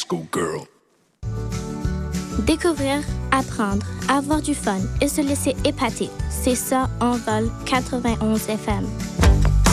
school girl. Découvrir, apprendre, avoir du fun et se laisser épater. C'est ça, Envol 91 FM.